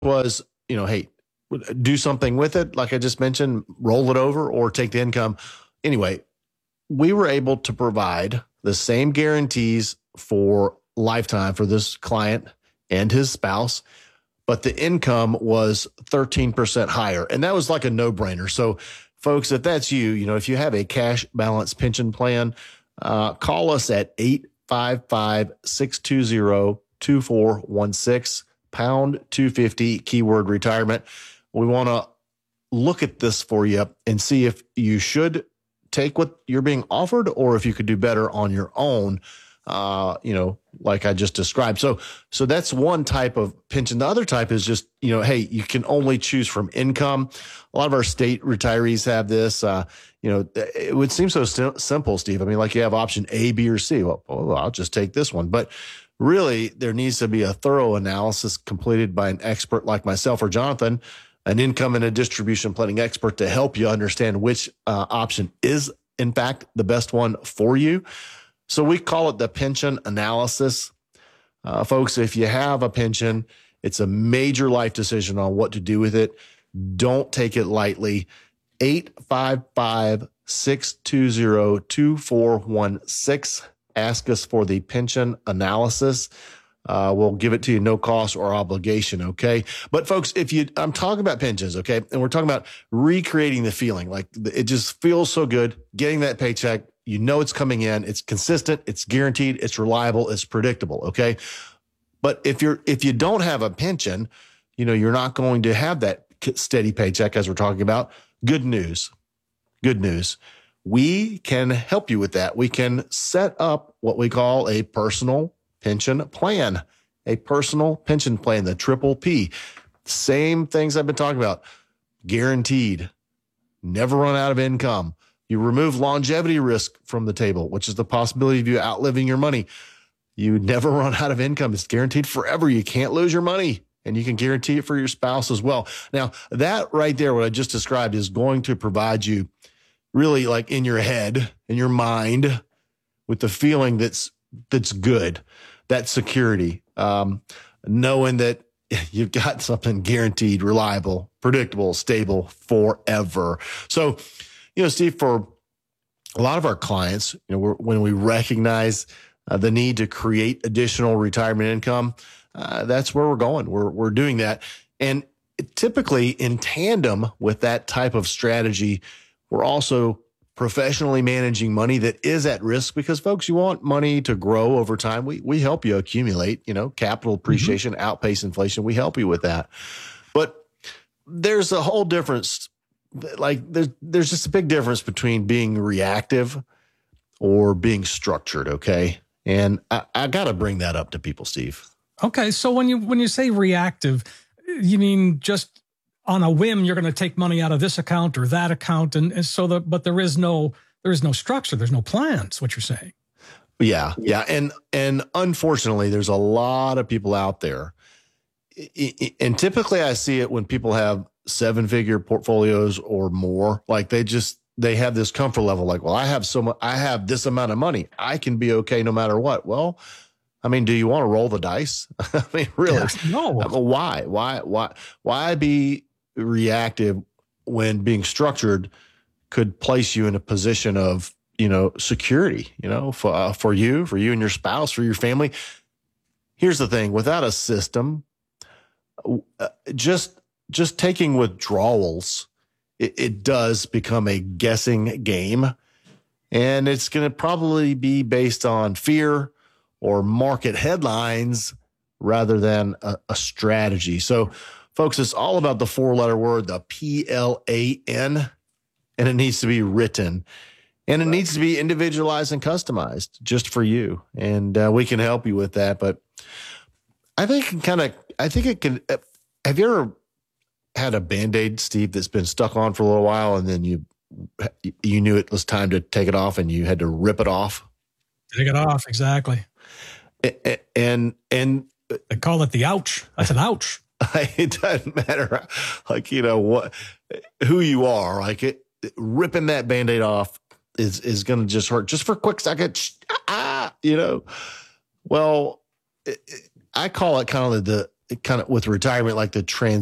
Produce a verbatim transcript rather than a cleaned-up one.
was, you know, hey, do something with it. Like I just mentioned, roll it over or take the income. Anyway, we were able to provide the same guarantees for lifetime for this client and his spouse, but the income was thirteen percent higher. And that was like a no-brainer. So folks, if that's you, you know, if you have a cash balance pension plan, uh, call us at eight five five, six two zero, two four one six, pound two fifty, keyword retirement. We want to look at this for you and see if you should take what you're being offered or if you could do better on your own, uh, you know, like I just described. So, so that's one type of pension. The other type is just, you know, hey, you can only choose from income. A lot of our state retirees have this. Uh, you know, it would seem so st- simple, Steve. I mean, like you have option A, B, or C. Well, well, I'll just take this one. But really, there needs to be a thorough analysis completed by an expert like myself or Jonathan, an income and a distribution planning expert, to help you understand which uh, option is, in fact, the best one for you. So we call it the pension analysis. Uh, folks, if you have a pension, it's a major life decision on what to do with it. Don't take it lightly. eight five five, six two zero, two four one six. Ask us for the pension analysis. Uh, we'll give it to you, no cost or obligation. Okay. But folks, if you, I'm talking about pensions. Okay. And we're talking about recreating the feeling. Like it just feels so good getting that paycheck. You know, it's coming in, it's consistent, it's guaranteed, it's reliable, it's predictable. Okay. But if you're, if you don't have a pension, you know, you're not going to have that steady paycheck as we're talking about. Good news. Good news. We can help you with that. We can set up what we call a personal pension plan, a personal pension plan, the triple P. Same things I've been talking about. Guaranteed, never run out of income. You remove longevity risk from the table, which is the possibility of you outliving your money. You never run out of income. It's guaranteed forever. You can't lose your money, and you can guarantee it for your spouse as well. Now, that right there, what I just described, is going to provide you really, like in your head, in your mind, with the feeling that's that's good, that security, um, knowing that you've got something guaranteed, reliable, predictable, stable forever. So, you know, Steve, for a lot of our clients, you know, we're, when we recognize uh, the need to create additional retirement income, uh, that's where we're going. We're we're doing that, and typically in tandem with that type of strategy, we're also professionally managing money that is at risk, because folks, you want money to grow over time. We we help you accumulate, you know, capital appreciation, mm-hmm. outpace inflation. We help you with that. But there's a whole difference. Like there's, there's just a big difference between being reactive or being structured. Okay. And I, I got to bring that up to people, Steve. Okay. So when you, when you say reactive, you mean just on a whim, you're going to take money out of this account or that account. And, and so the, but there is no, there is no structure. There's no plans, what you're saying. Yeah. Yeah. And, and unfortunately, there's a lot of people out there. And typically I see it when people have seven figure portfolios or more. Like they just, they have this comfort level. Like, well, I have so much, I have this amount of money. I can be okay no matter what. Well, I mean, do you want to roll the dice? I mean, really? Yeah, no. I mean, why, why, why, why be reactive when being structured could place you in a position of, you know, security, you know, for, uh, for you, for you and your spouse, for your family. Here's the thing, without a system, uh, just, just taking withdrawals, it, it does become a guessing game, and it's going to probably be based on fear or market headlines rather than a, a strategy. So folks, it's all about the four letter word, the P L A N, and it needs to be written, and it needs to be individualized and customized just for you. And uh, we can help you with that. But I think it kind of, I think it can, uh, have you ever had a Band-Aid, Steve, that's been stuck on for a little while, and then you, you knew it was time to take it off and you had to rip it off? Take it off. Exactly. And, and, and they call it the ouch. That's an ouch. It doesn't matter, like, you know, what, who you are, like it, ripping that Band-Aid off is, is going to just hurt just for a quick second. Ah, you know, well, it, it, I call it kind of the, kind of with retirement, like the trans